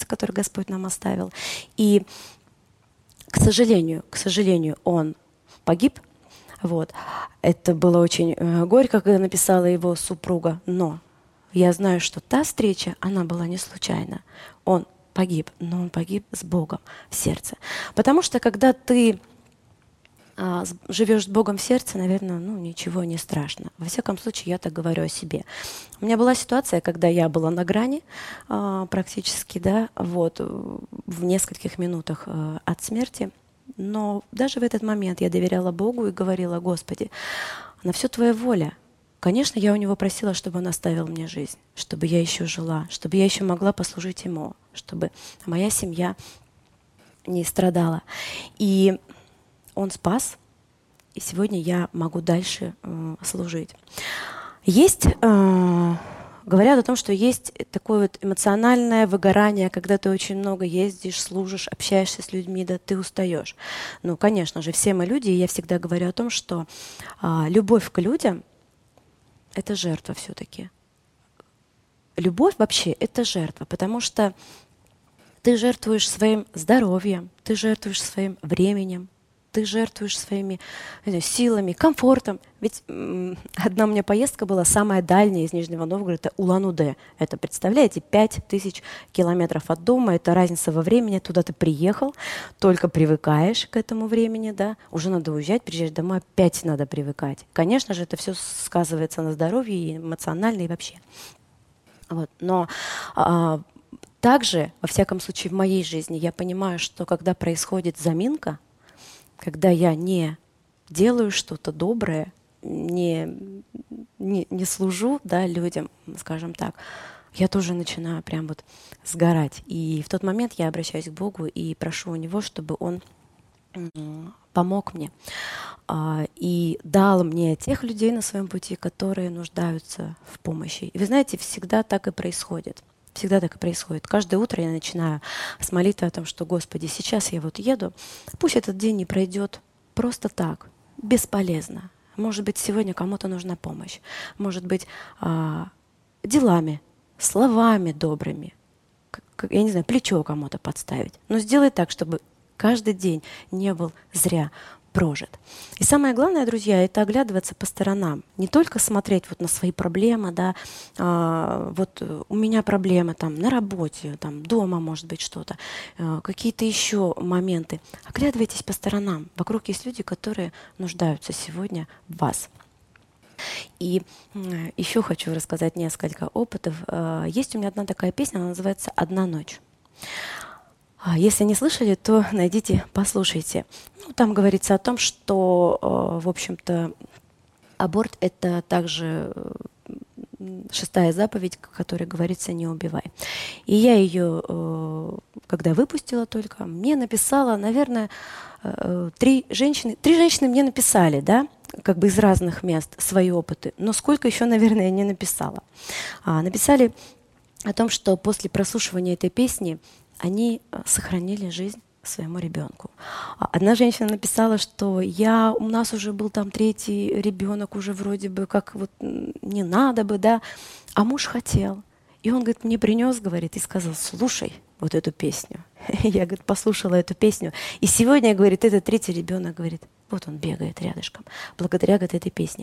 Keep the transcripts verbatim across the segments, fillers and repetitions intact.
который Господь нам оставил. И, к сожалению, к сожалению, он погиб. Вот. Это было очень э, горько, когда написала его супруга. Но я знаю, что та встреча, она была не случайна. Он погиб, но он погиб с Богом в сердце. Потому что когда ты а, живешь с Богом в сердце, наверное, ну, ничего не страшно. Во всяком случае, я так говорю о себе. У меня была ситуация, когда я была на грани а, практически, да, вот, в нескольких минутах а, от смерти. Но даже в этот момент я доверяла Богу и говорила: Господи, на все Твоя воля. Конечно, я у Него просила, чтобы Он оставил мне жизнь, чтобы я еще жила, чтобы я еще могла послужить Ему, чтобы моя семья не страдала. И Он спас, и сегодня я могу дальше э, служить. Есть, э, говорят о том, что есть такое вот эмоциональное выгорание, когда ты очень много ездишь, служишь, общаешься с людьми, да ты устаешь. Ну, конечно же, все мы люди, и я всегда говорю о том, что э, любовь к людям — это жертва все-таки. Любовь вообще — это жертва, потому что ты жертвуешь своим здоровьем, ты жертвуешь своим временем, ты жертвуешь своими не знаю, силами, комфортом. Ведь м- одна у меня поездка была, самая дальняя из Нижнего Новгорода, Улан-Удэ. Это, представляете, пять тысяч километров от дома, это разница во времени, туда ты приехал, только привыкаешь к этому времени, да, уже надо уезжать, приезжать домой, опять надо привыкать. Конечно же, это все сказывается на здоровье и эмоционально, и вообще. Вот. Но а, также, во всяком случае, в моей жизни я понимаю, что когда происходит заминка, когда я не делаю что-то доброе, не, не, не служу, да, людям, скажем так, я тоже начинаю прям вот сгорать. И в тот момент я обращаюсь к Богу и прошу у Него, чтобы Он помог мне а, и дал мне тех людей на своем пути, которые нуждаются в помощи. И вы знаете, всегда так и происходит. Всегда так и происходит. Каждое утро я начинаю с молитвы о том, что, Господи, сейчас я вот еду, пусть этот день не пройдет просто так, бесполезно. Может быть, сегодня кому-то нужна помощь. Может быть, а, делами, словами добрыми. Как, я не знаю, плечо кому-то подставить. Но сделай так, чтобы каждый день не был зря прожит. И самое главное, друзья, это оглядываться по сторонам. Не только смотреть вот на свои проблемы, да, а, вот у меня проблемы там на работе, там дома, может быть, что-то, а, какие-то еще моменты. Оглядывайтесь по сторонам. Вокруг есть люди, которые нуждаются сегодня в вас. И еще хочу рассказать несколько опытов. Есть у меня одна такая песня, она называется «Одна ночь». Если не слышали, то найдите, послушайте. Ну, там говорится о том, что, в общем-то, аборт — это также шестая заповедь, в которой говорится «не убивай». И я ее, когда выпустила только, мне написала, наверное, три женщины. Три женщины мне написали, да, как бы из разных мест свои опыты. Но сколько еще, наверное, я не написала. Написали о том, что после прослушивания этой песни они сохранили жизнь своему ребенку. Одна женщина написала, что я, у нас уже был там третий ребенок, уже вроде бы как вот не надо бы, да, а муж хотел. И он, говорит, мне принес, говорит, и сказал: слушай вот эту песню. Я, говорит, послушала эту песню. И сегодня, говорит, этот третий ребенок, говорит, вот он бегает рядышком, благодаря, говорит, этой песне.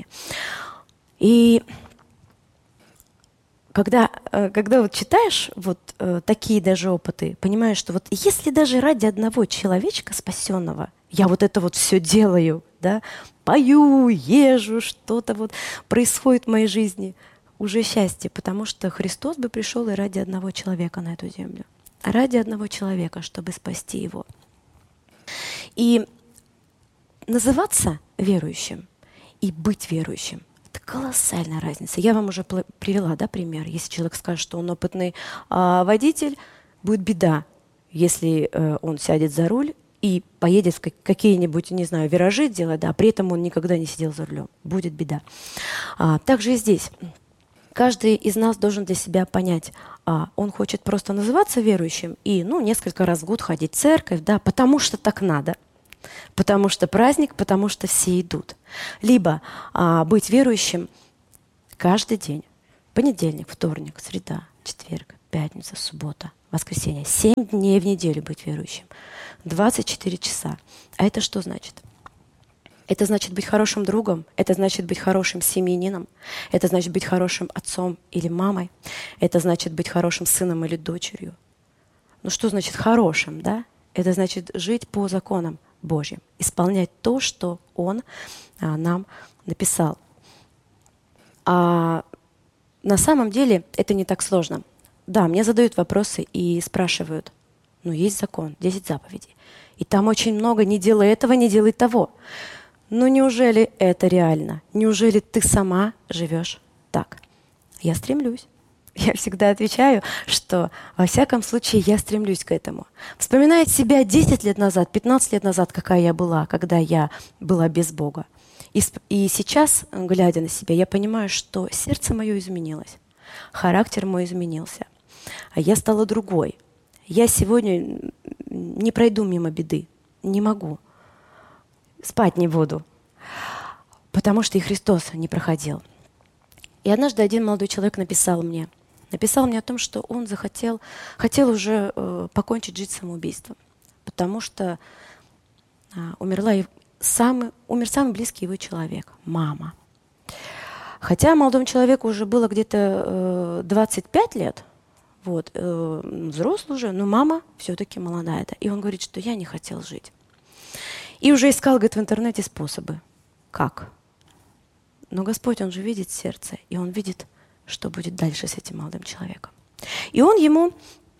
И Когда, когда вот читаешь вот э, такие даже опыты, понимаешь, что вот если даже ради одного человечка спасенного я вот это вот все делаю, да, пою, езжу, что-то вот происходит в моей жизни, уже счастье, потому что Христос бы пришел и ради одного человека на эту землю, ради одного человека, чтобы спасти его. И называться верующим и быть верующим — колоссальная разница. Я вам уже привела, да, пример. Если человек скажет, что он опытный а, водитель, будет беда, если э, он сядет за руль и поедет в какие-нибудь, не знаю, виражи делать, да, а при этом он никогда не сидел за рулем. Будет беда. А, также и здесь. Каждый из нас должен для себя понять, а, он хочет просто называться верующим и, ну, несколько раз в год ходить в церковь, да, потому что так надо. Потому что праздник, потому что все идут. Либо а, быть верующим каждый день. Понедельник, вторник, среда, четверг, пятница, суббота, воскресенье. Семь дней в неделю быть верующим. двадцать четыре часа. А это что значит? Это значит быть хорошим другом, это значит быть хорошим семьянином, это значит быть хорошим отцом или мамой, это значит быть хорошим сыном или дочерью. Ну что значит хорошим, да? Это значит жить по законам Божьим, исполнять то, что Он а, нам написал. А на самом деле это не так сложно. Да, мне задают вопросы и спрашивают, ну есть закон, десять заповедей, и там очень много «не делай этого, не делай того». Ну неужели это реально? Неужели ты сама живешь так? Я стремлюсь. Я всегда отвечаю, что во всяком случае я стремлюсь к этому. Вспоминая себя десять лет назад, пятнадцать лет назад, какая я была, когда я была без Бога. И, и сейчас, глядя на себя, я понимаю, что сердце мое изменилось, характер мой изменился, а я стала другой. Я сегодня не пройду мимо беды, не могу. Спать не буду, потому что и Христос не проходил. И однажды один молодой человек написал мне, написал мне о том, что он захотел, хотел уже э, покончить жизнь самоубийством, потому что э, умерла и самый, умер самый близкий его человек, мама. Хотя молодому человеку уже было где-то э, двадцать пять лет, вот, э, взрослый уже, но мама все-таки молодая. И он говорит, что я не хотел жить. И уже искал, говорит, в интернете способы. Как? Но Господь, Он же видит сердце, и Он видит, что будет дальше с этим молодым человеком. И Он ему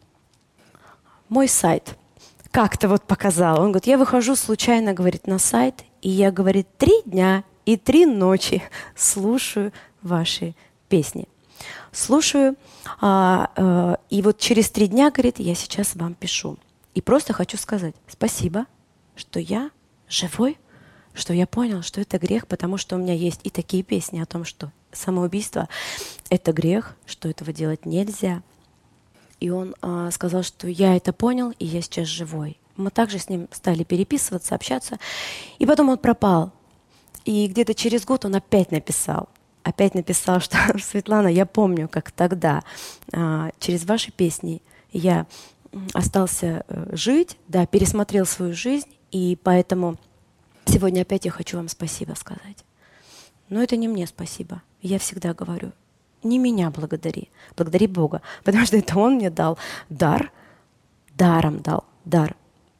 мой сайт как-то вот показал. Он говорит, я выхожу случайно, говорит, на сайт, и я, говорит, три дня и три ночи слушаю ваши песни. Слушаю, а, а, и вот через три дня, говорит, я сейчас вам пишу. И просто хочу сказать спасибо, что я живой, что я понял, что это грех, потому что у меня есть и такие песни о том, что самоубийство — это грех, что этого делать нельзя. И он а, сказал, что я это понял, и я сейчас живой. Мы также с ним стали переписываться, общаться. И потом он пропал. И где-то через год он опять написал. Опять написал, что Светлана, я помню, как тогда а, через ваши песни я остался жить, да, пересмотрел свою жизнь, и поэтому сегодня опять я хочу вам спасибо сказать. Но это не мне спасибо. Я всегда говорю, не меня благодари, благодари Бога, потому что это Он мне дал дар, даром дал, дар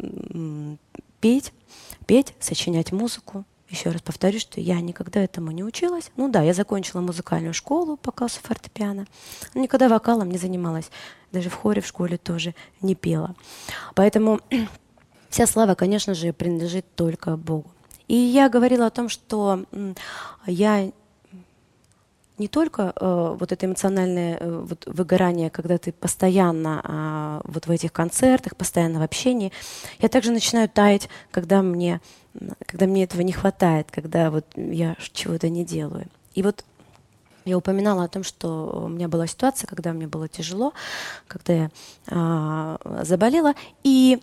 петь, петь, сочинять музыку. Еще раз повторю, что я никогда этому не училась. Ну да, я закончила музыкальную школу по классу фортепиано, но никогда вокалом не занималась. Даже в хоре в школе тоже не пела. Поэтому вся слава, конечно же, принадлежит только Богу. И я говорила о том, что я не только э, вот это эмоциональное э, вот выгорание, когда ты постоянно э, вот в этих концертах, постоянно в общении, я также начинаю таять, когда мне, когда мне этого не хватает, когда вот я чего-то не делаю. И вот я упоминала о том, что у меня была ситуация, когда мне было тяжело, когда я э, заболела, и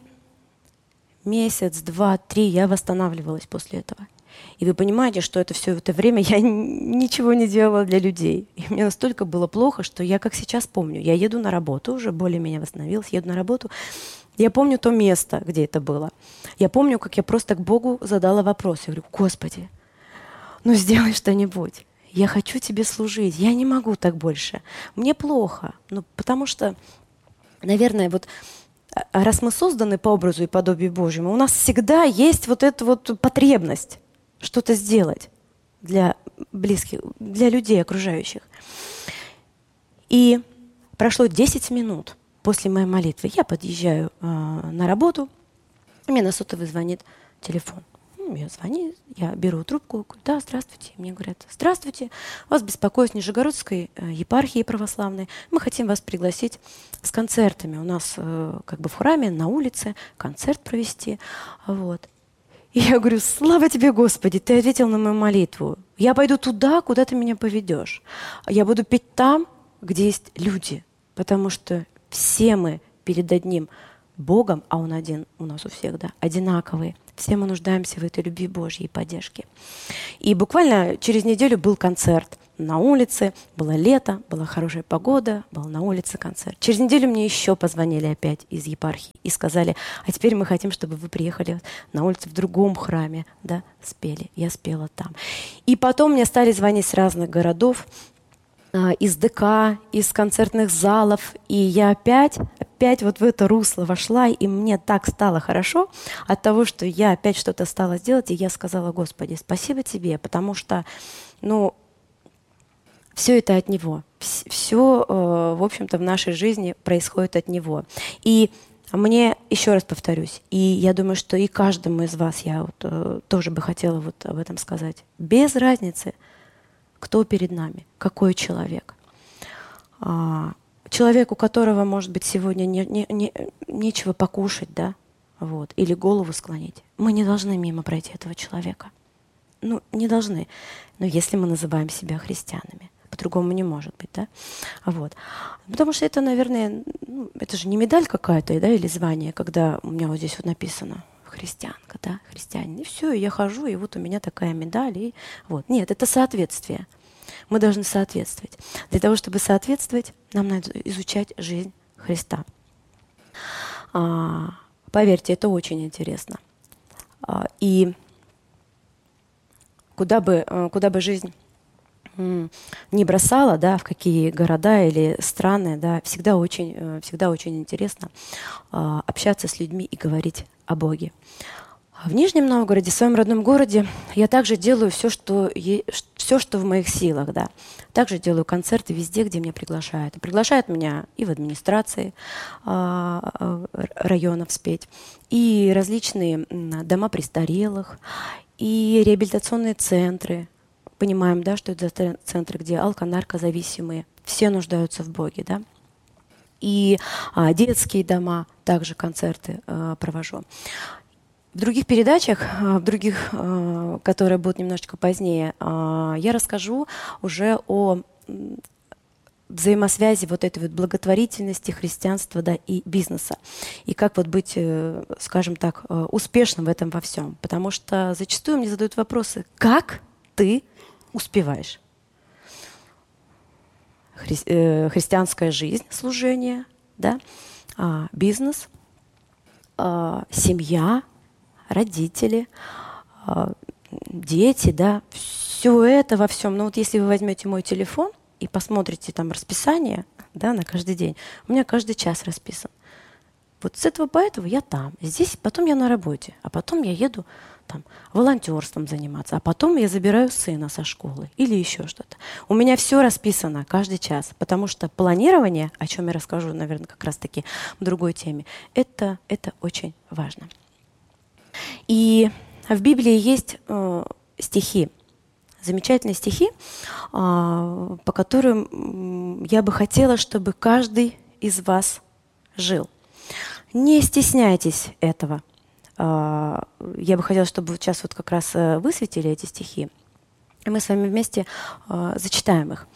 месяц, два, три я восстанавливалась после этого. И вы понимаете, что это все это время я ничего не делала для людей. И мне настолько было плохо, что я как сейчас помню. Я еду на работу, уже более-менее восстановилась, еду на работу. Я помню то место, где это было. Я помню, как я просто к Богу задала вопрос. Я говорю, Господи, ну сделай что-нибудь. Я хочу Тебе служить. Я не могу так больше. Мне плохо. Ну, потому что, наверное, вот раз мы созданы по образу и подобию Божьему, у нас всегда есть вот эта вот потребность что-то сделать для близких, для людей окружающих. И прошло десять минут после моей молитвы. Я подъезжаю э, на работу, и мне на сотовый звонит телефон. Мне звонит, я беру трубку, говорю, да, здравствуйте. Мне говорят, здравствуйте, вас беспокоит Нижегородской э, епархии православной. Мы хотим вас пригласить с концертами. У нас э, как бы в храме, на улице, концерт провести. Вот. И я говорю, слава Тебе, Господи, Ты ответил на мою молитву. Я пойду туда, куда Ты меня поведешь. Я буду петь там, где есть люди. Потому что все мы перед одним Богом, а Он один у нас у всех, да, одинаковые. Все мы нуждаемся в этой любви Божьей и поддержке. И буквально через неделю был концерт. на улице, было лето, была хорошая погода, был на улице концерт. Через неделю мне еще позвонили опять из епархии и сказали: а теперь мы хотим, чтобы вы приехали на улицу в другом храме, да, спели. Я спела там. И потом мне стали звонить с разных городов, из ДК, из концертных залов, и я опять, опять вот в это русло вошла, и мне так стало хорошо от того, что я опять что-то стала делать, и я сказала: Господи, спасибо Тебе, потому что, ну, все это от Него, все, в общем-то, в нашей жизни происходит от Него. И мне, еще раз повторюсь, и я думаю, что и каждому из вас я вот, тоже бы хотела вот об этом сказать, без разницы, кто перед нами, какой человек. А, человек, у которого, может быть, сегодня не, не, не, нечего покушать, да, вот, или голову склонить. Мы не должны мимо пройти этого человека. Ну, не должны. Но если мы называем себя христианами, по-другому не может быть, да. Вот. Потому что это, наверное, ну, это же не медаль какая-то, да, или звание, когда у меня вот здесь вот написано христианка, да, христианин. И все, и я хожу, и вот у меня такая медаль. И вот. Нет, это соответствие. Мы должны соответствовать. Для того, чтобы соответствовать, нам надо изучать жизнь Христа. А, поверьте, это очень интересно. А, и куда бы, куда бы жизнь не бросала, да, в какие города или страны, да, всегда очень, всегда очень интересно а, общаться с людьми и говорить о Боге. В Нижнем Новгороде, в своем родном городе, я также делаю все, что, все, что в моих силах. Да. Также делаю концерты везде, где меня приглашают. Приглашают меня и в администрации а, районов спеть, и различные дома престарелых, и реабилитационные центры. Понимаем, да, что это за центры, где алко-наркозависимые. Все нуждаются в Боге. Да. И а, детские дома, также концерты а, провожу. В других передачах, в других, которые будут немножечко позднее, я расскажу уже о взаимосвязи вот этой вот благотворительности, христианства, да, и бизнеса. И как вот быть, скажем так, успешным в этом во всем. Потому что зачастую мне задают вопросы: как ты успеваешь? Хри- христианская жизнь, служение, да, бизнес, семья, родители, дети, да, все это во всем. Но вот если вы возьмете мой телефон и посмотрите там расписание, да, на каждый день, у меня каждый час расписан. Вот с этого по этого я там, здесь, потом я на работе, а потом я еду там волонтерством заниматься, а потом я забираю сына со школы или еще что-то. У меня все расписано каждый час, потому что планирование, о чем я расскажу, наверное, как раз-таки в другой теме, это, это очень важно. И в Библии есть э, стихи, замечательные стихи, э, по которым я бы хотела, чтобы каждый из вас жил. Не стесняйтесь этого. Э, я бы хотела, чтобы сейчас вот как раз высветили эти стихи, и мы с вами вместе э, зачитаем их.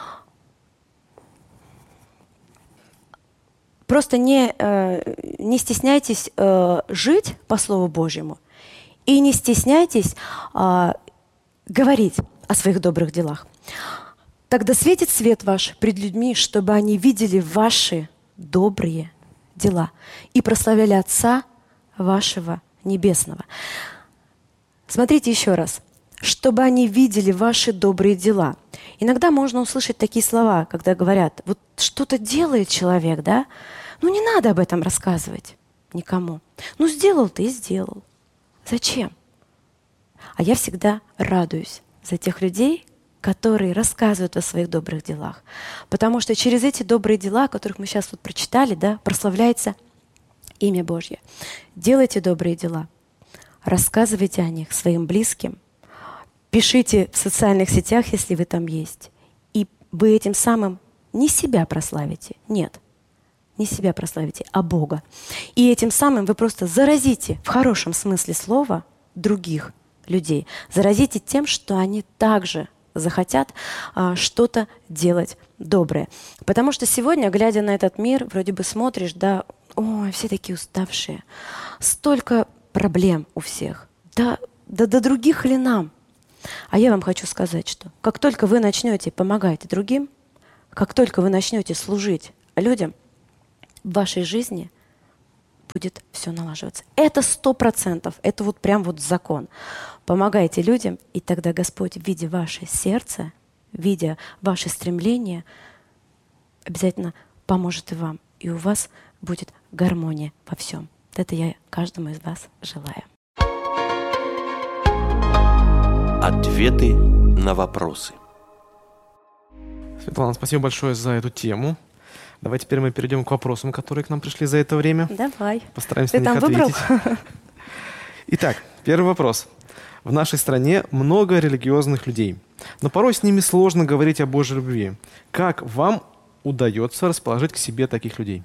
Просто не, э, не стесняйтесь э, жить по Слову Божьему и не стесняйтесь э, говорить о своих добрых делах. Тогда светит свет ваш пред людьми, чтобы они видели ваши добрые дела и прославляли Отца вашего Небесного. Смотрите еще раз. Чтобы они видели ваши добрые дела. Иногда можно услышать такие слова, когда говорят: вот что-то делает человек, да? Ну не надо об этом рассказывать никому. Ну сделал ты и сделал. Зачем? А я всегда радуюсь за тех людей, которые рассказывают о своих добрых делах. Потому что через эти добрые дела, о которых мы сейчас вот прочитали, да, прославляется имя Божье. Делайте добрые дела. Рассказывайте о них своим близким. Пишите в социальных сетях, если вы там есть. И вы этим самым не себя прославите. Нет, не себя прославите, а Бога. И этим самым вы просто заразите, в хорошем смысле слова, других людей. Заразите тем, что они также захотят а, что-то делать доброе. Потому что сегодня, глядя на этот мир, вроде бы смотришь, да, ой, все такие уставшие. Столько проблем у всех. Да, да до других ли нам? А я вам хочу сказать, что как только вы начнете помогать другим, как только вы начнете служить людям, в вашей жизни будет все налаживаться. Это сто процентов. Это вот прям вот закон. Помогайте людям, и тогда Господь, видя ваше сердце, видя ваши стремления, обязательно поможет и вам. И у вас будет гармония во всем. Это я каждому из вас желаю. Ответы на вопросы. Светлана, спасибо большое за эту тему. Давай теперь мы перейдем к вопросам, которые к нам пришли за это время. Давай. Постараемся Ты на них там ответить. выбрал? Итак, первый вопрос. В нашей стране много религиозных людей, но порой с ними сложно говорить о Божьей любви. Как вам удается расположить к себе таких людей?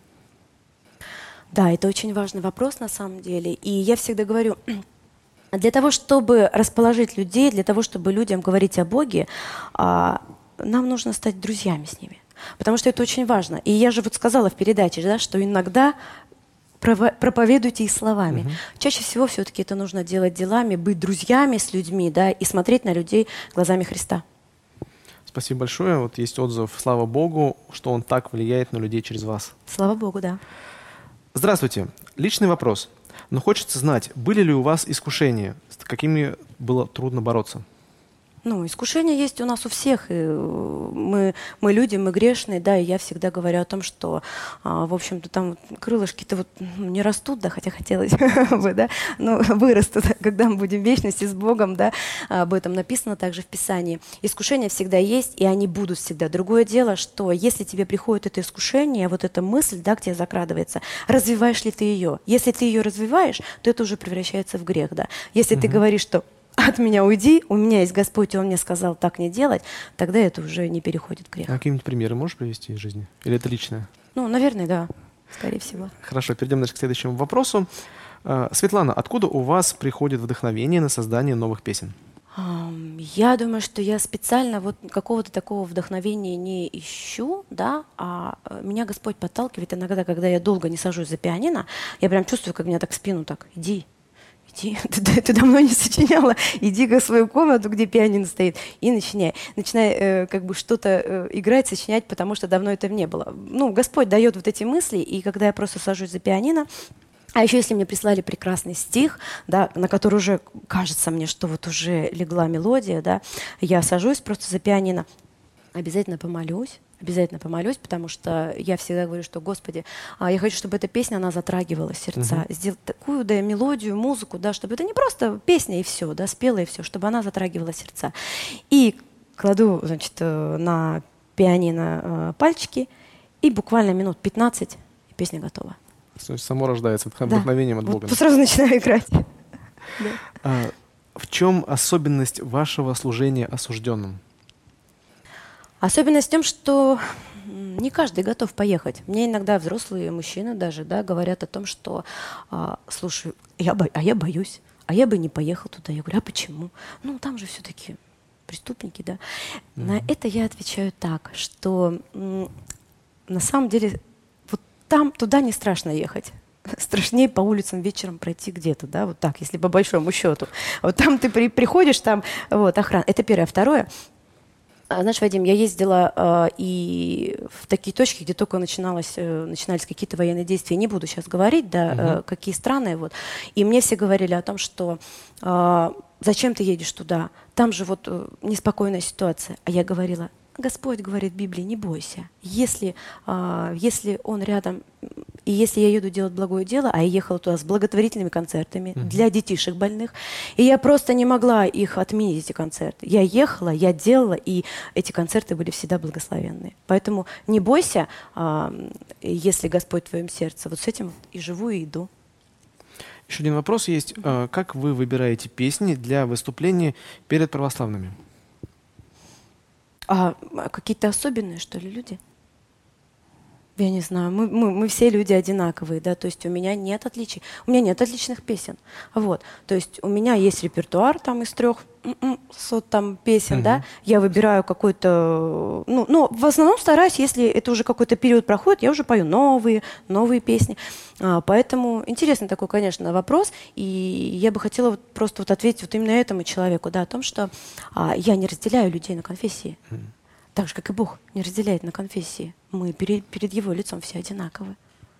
Да, это очень важный вопрос на самом деле. И я всегда говорю, для того, чтобы расположить людей, для того, чтобы людям говорить о Боге, нам нужно стать друзьями с ними. Потому что это очень важно. И я же вот сказала в передаче, да, что иногда проповедуйте и словами. Угу. Чаще всего все-таки это нужно делать делами, быть друзьями с людьми, да, и смотреть на людей глазами Христа. Спасибо большое. Вот есть отзыв, слава Богу, что Он так влияет на людей через вас. Слава Богу, да. Здравствуйте. Личный вопрос. Но хочется знать, были ли у вас искушения, с какими было трудно бороться? Ну, искушения есть у нас у всех. И мы, мы люди, мы грешные, да, и я всегда говорю о том, что, а, в общем-то, там крылышки-то вот не растут, да, хотя хотелось бы, да, но вырастут, когда мы будем в вечности с Богом, да, об этом написано также в Писании. Искушения всегда есть, и они будут всегда. Другое дело, что если тебе приходит это искушение, вот эта мысль, да, к тебе закрадывается, развиваешь ли ты ее? Если ты ее развиваешь, то это уже превращается в грех, да. Если ты говоришь, что от меня уйди, у меня есть Господь, и Он мне сказал так не делать, тогда это уже не переходит в грех. А какие-нибудь примеры можешь привести из жизни? Или это личное? Ну, наверное, да, скорее всего. Хорошо, перейдем дальше к следующему вопросу. Светлана, откуда у вас приходит вдохновение на создание новых песен? Я думаю, что я специально вот какого-то такого вдохновения не ищу, да, а меня Господь подталкивает иногда, когда я долго не сажусь за пианино, я прям чувствую, как меня так в спину так, иди, иди, ты, ты давно не сочиняла, иди-ка в свою комнату, где пианино стоит, и начинай. Начинай э, как бы что-то э, играть, сочинять, потому что давно этого не было. Ну, Господь дает вот эти мысли, и когда я просто сажусь за пианино, а еще если мне прислали прекрасный стих, да, на который уже кажется мне, что вот уже легла мелодия, да, я сажусь просто за пианино, обязательно помолюсь, обязательно помолюсь, потому что я всегда говорю, что, Господи, я хочу, чтобы эта песня, она затрагивала сердца, uh-huh. сделать такую, да, мелодию, музыку, да, чтобы это не просто песня и все, да, спела и все, чтобы она затрагивала сердца. И кладу, значит, на пианино пальчики, и буквально минут пятнадцать, и песня готова. То есть само рождается вдохновением да. от Бога. Вот сразу начинаю играть. Да. А, в чем особенность вашего служения осужденным? Особенность в том, что не каждый готов поехать. Мне иногда взрослые мужчины даже, да, говорят о том, что, а, слушай, я бо... а я боюсь, а я бы не поехал туда. Я говорю, а почему? Ну, там же все-таки преступники, да. Mm-hmm. На это я отвечаю так, что м- на самом деле вот там туда не страшно ехать. Страшнее по улицам вечером пройти где-то, да, вот так, если по большому счету. Вот там ты при- приходишь, там вот охрана. Это первое. Второе. Знаешь, Вадим, я ездила э, и в такие точки, где только начиналось, э, начинались какие-то военные действия. Не буду сейчас говорить, да, uh-huh. э, какие страны. Вот. И мне все говорили о том, что э, зачем ты едешь туда? Там же вот э, неспокойная ситуация. А я говорила, Господь говорит в Библии, не бойся. Если, э, если Он рядом, и если я еду делать благое дело, а я ехала туда с благотворительными концертами uh-huh. для детишек больных, и я просто не могла их отменить, эти концерты. Я ехала, я делала, и эти концерты были всегда благословенные. Поэтому не бойся, э, если Господь в твоем сердце. Вот с этим и живу, и иду. Еще один вопрос есть. Uh-huh. Как вы выбираете песни для выступления перед православными? А какие-то особенные, что ли, люди? Я не знаю, мы, мы, мы все люди одинаковые, да, то есть у меня нет отличий, у меня нет отличных песен, вот, то есть у меня есть репертуар там из трех сот там песен, Мгм. да, я выбираю какой-то, ну, ну, в основном стараюсь, если это уже какой-то период проходит, я уже пою новые, новые песни, а, поэтому интересный такой, конечно, вопрос, и я бы хотела вот просто вот ответить вот именно этому человеку, да, о том, что а, я не разделяю людей на конфессии. Так же, как и Бог не разделяет на конфессии. Мы перед, перед Его лицом все одинаковы.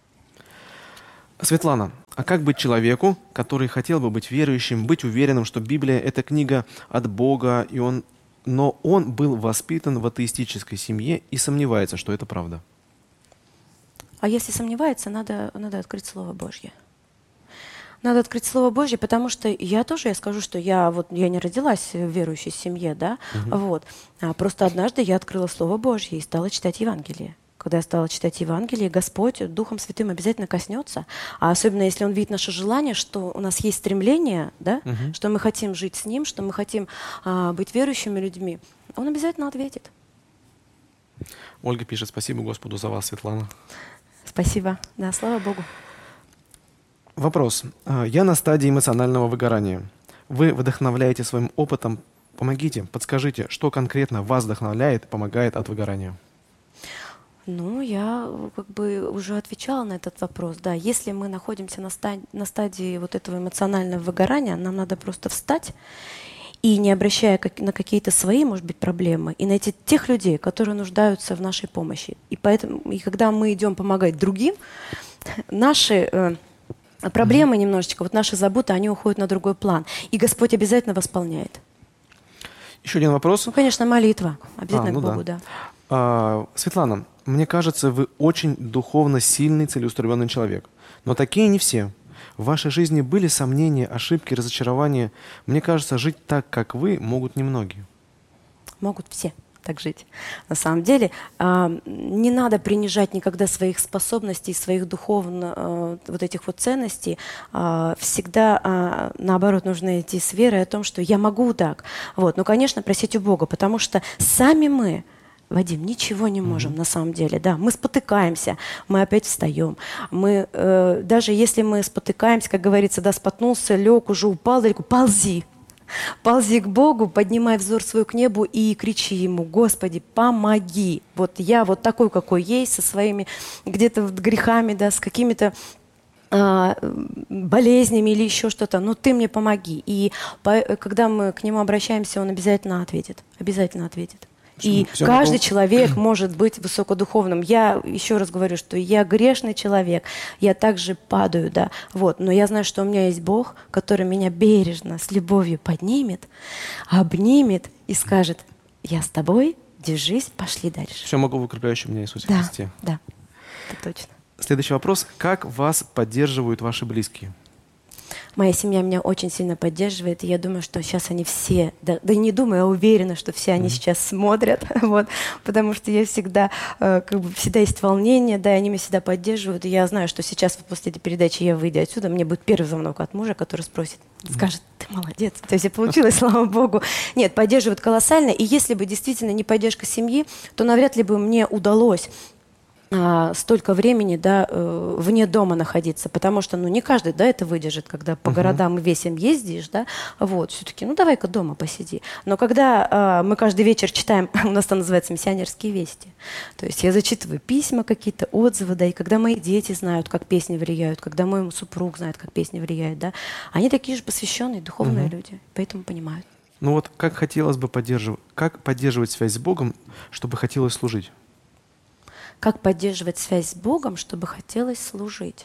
Светлана, а как быть человеку, который хотел бы быть верующим, быть уверенным, что Библия — это книга от Бога, и он, но он был воспитан в атеистической семье и сомневается, что это правда? А если сомневается, надо, надо открыть Слово Божье. Надо открыть Слово Божье, потому что я тоже, я скажу, что я вот я не родилась в верующей семье, да, Мгм. вот. А просто однажды я открыла Слово Божье и стала читать Евангелие. Когда я стала читать Евангелие, Господь Духом Святым обязательно коснется. А особенно, если Он видит наше желание, что у нас есть стремление, да, Мгм. что мы хотим жить с Ним, что мы хотим а, быть верующими людьми, Он обязательно ответит. Ольга пишет: спасибо Господу за вас, Светлана. Спасибо. Да, слава Богу. Вопрос. А, Я на стадии эмоционального выгорания. Вы вдохновляете своим опытом. Помогите, подскажите, что конкретно вас вдохновляет, помогает от выгорания? Ну, я э, как бы уже отвечала на этот вопрос. Да, если мы находимся на стадии, на стадии вот этого эмоционального выгорания, нам надо просто встать и, не обращая как- на какие-то свои, может быть, проблемы, и найти тех людей, которые нуждаются в нашей помощи. И поэтому, и когда мы идем помогать другим, наши э, проблемы немножечко, вот наши заботы, они уходят на другой план. И Господь обязательно восполняет. Еще один вопрос. Ну, конечно, молитва. Обязательно А, ну к да. Богу, да. А, Светлана, мне кажется, вы очень духовно сильный, целеустремленный человек. Но такие не все. В вашей жизни были сомнения, ошибки, разочарования. Мне кажется, жить так, как вы, могут немногие. Могут все так жить. На самом деле а, не надо принижать никогда своих способностей, своих духовно а, вот этих вот ценностей. А, всегда, а, наоборот, нужно идти с верой о том, что я могу так. Вот. Ну, конечно, просить у Бога, потому что сами мы, Вадим, ничего не можем на самом деле. Да, мы спотыкаемся, мы опять встаем. Мы, э, даже если мы спотыкаемся, как говорится, да, споткнулся, лег, уже упал далеко, ползи. Ползи к Богу, поднимай взор свой к небу и кричи Ему: Господи, помоги. Вот я вот такой, какой есть, со своими где-то вот грехами, да, с какими-то а, болезнями или еще что-то, но Ты мне помоги. И по- когда мы к Нему обращаемся, Он обязательно ответит, обязательно ответит. И Всё каждый могу. человек может быть высокодуховным. Я еще раз говорю, что я грешный человек, я также падаю, да, вот. Но я знаю, что у меня есть Бог, который меня бережно, с любовью поднимет, обнимет и скажет: я с тобой, держись, пошли дальше. Все могу в укрепляющем меня Иисусе Да, Христе. да, это точно. Следующий вопрос. Как вас поддерживают ваши близкие? Моя семья меня очень сильно поддерживает, и я думаю, что сейчас они все, да, да и не думаю, а уверена, что все они сейчас смотрят, вот, потому что я всегда, э, как бы, всегда есть волнение, да, и они меня всегда поддерживают, и я знаю, что сейчас вот после этой передачи я выйду отсюда, мне будет первый звонок от мужа, который спросит, скажет: ты молодец, у тебя все получилось, слава Богу. Нет, поддерживают колоссально, и если бы действительно не поддержка семьи, то навряд ли бы мне удалось а, столько времени, да, э, вне дома находиться, потому что, ну, не каждый, да, это выдержит, когда по Мгм. городам и весям ездишь, да, вот, все-таки, ну, давай-ка дома посиди. Но когда а, мы каждый вечер читаем, у нас это называется «Миссионерские вести», то есть я зачитываю письма какие-то, отзывы, да, и когда мои дети знают, как песни влияют, когда мой супруг знает, как песни влияют, да, они такие же посвященные, духовные Мгм. люди, поэтому понимают. Ну вот как хотелось бы поддерживать, как поддерживать связь с Богом, чтобы хотелось служить? Как поддерживать связь с Богом, чтобы хотелось служить?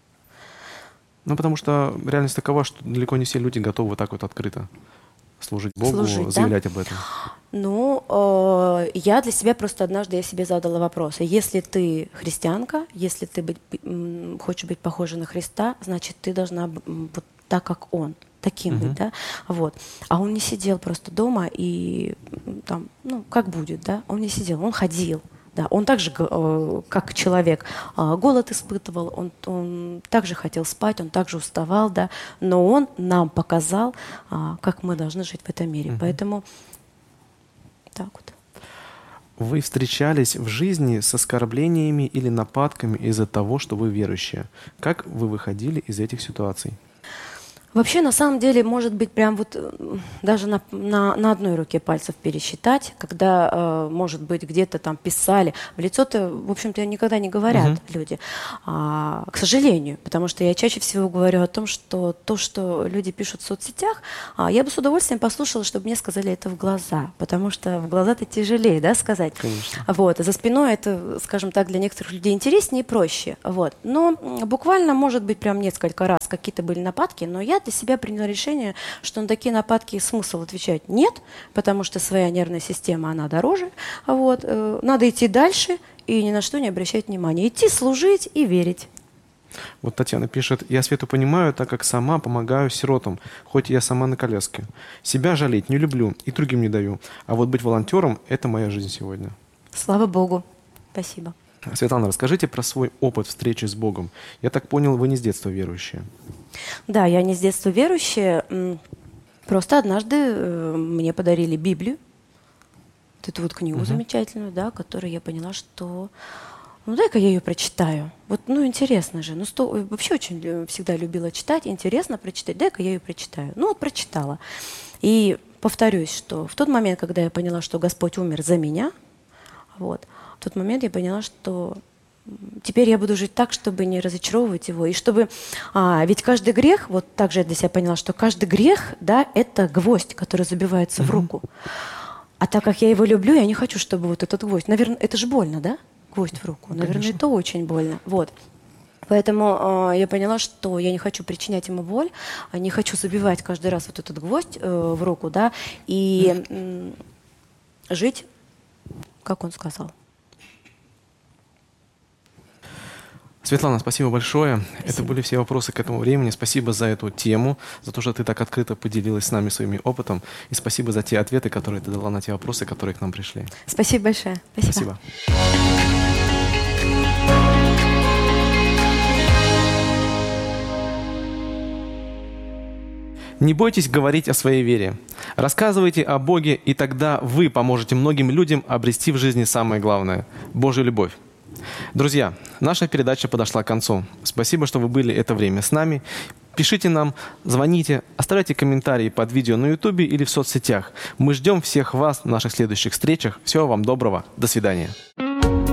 Ну, потому что реальность такова, что далеко не все люди готовы вот так вот открыто служить Богу, Служить, да? заявлять об этом. Ну, э, я для себя просто однажды я себе задала вопрос. А если ты христианка, если ты быть, м, хочешь быть похожа на Христа, значит, ты должна б- м, вот так, как Он, таким Мгм. быть, да? Вот. А он не сидел просто дома и м, там, ну, как будет, да? Он не сидел, он ходил. Да, он также, г- э, как человек, а, голод испытывал, он, он также хотел спать, он также уставал, да, но он нам показал, а, как мы должны жить в этом мире. Мгм. Поэтому так вот. вы встречались в жизни с оскорблениями или нападками из-за того, что вы верующие? Как вы выходили из этих ситуаций? Вообще, на самом деле, может быть, прям вот э, даже на, на, на одной руке пальцев пересчитать, когда, э, может быть, где-то там писали. В лицо-то, в общем-то, никогда не говорят Мгм. люди. А, к сожалению, потому что я чаще всего говорю о том, что то, что люди пишут в соцсетях, а, я бы с удовольствием послушала, чтобы мне сказали это в глаза, потому что в глаза-то тяжелее, да, сказать. Конечно. Вот. За спиной это, скажем так, для некоторых людей интереснее и проще. Вот. Но м, буквально, может быть, прям несколько раз какие-то были нападки, но я для себя приняла решение, что на такие нападки смысл отвечать нет, потому что своя нервная система, она дороже. Вот. Э, Надо идти дальше и ни на что не обращать внимания. Идти, служить и верить. Вот Татьяна пишет: «Я Свету понимаю, так как сама помогаю сиротам, хоть я сама на коляске. Себя жалеть не люблю и другим не даю. А вот быть волонтером – это моя жизнь сегодня». Слава Богу. Спасибо. Светлана, расскажите про свой опыт встречи с Богом. Я так понял, вы не с детства верующие. Да, я не с детства верующая. м, Просто однажды э, мне подарили Библию, вот эту вот книгу Мгм. замечательную, да, которую я поняла, что ну дай-ка я ее прочитаю. Вот, ну интересно же. Ну сто, вообще очень лю- всегда любила читать, интересно прочитать. Дай-ка я ее прочитаю. Ну вот прочитала. И повторюсь, что в тот момент, когда я поняла, что Господь умер за меня, вот, в тот момент я поняла, что м, теперь я буду жить так, чтобы не разочаровывать его. И чтобы... А, ведь каждый грех, вот также я для себя поняла, что каждый грех, да, это гвоздь, который забивается в руку. А так как я его люблю, я не хочу, чтобы вот этот гвоздь... Наверное, это же больно, да? Гвоздь в руку. Наверное, Конечно. это очень больно. Вот. Поэтому э, я поняла, что я не хочу причинять ему боль, а не хочу забивать каждый раз вот этот гвоздь э, в руку, да, и м, жить, как он сказал. Светлана, спасибо большое. Это были все вопросы к этому времени. Спасибо за эту тему, за то, что ты так открыто поделилась с нами своим опытом. И спасибо за те ответы, которые ты дала на те вопросы, которые к нам пришли. Спасибо большое. Спасибо. Спасибо. Не бойтесь говорить о своей вере. Рассказывайте о Боге, и тогда вы поможете многим людям обрести в жизни самое главное – Божью любовь. Друзья, наша передача подошла к концу. Спасибо, что вы были это время с нами. Пишите нам, звоните, оставляйте комментарии под видео на ютубе или в соцсетях. Мы ждем всех вас в наших следующих встречах. Всего вам доброго. До свидания.